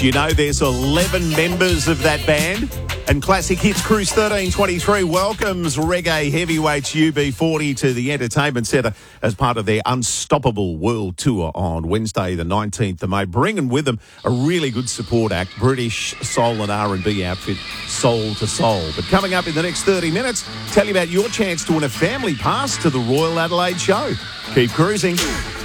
Do you know there's 11 members of that band? And Classic Hits Cruise 1323 welcomes reggae heavyweights UB40 to the Entertainment Centre as part of their Unstoppable World Tour on Wednesday the 19th of May, bringing with them a really good support act, British soul and R&B outfit Soul to Soul. But coming up in the next 30 minutes, tell you about your chance to win a family pass to the Royal Adelaide show. Keep cruising.